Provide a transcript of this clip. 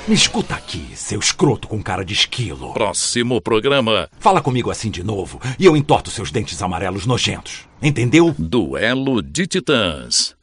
Me escuta aqui, seu escroto com cara de esquilo. Próximo programa. Fala comigo assim de novo e eu entorto seus dentes amarelos nojentos. Entendeu? Duelo de Titãs.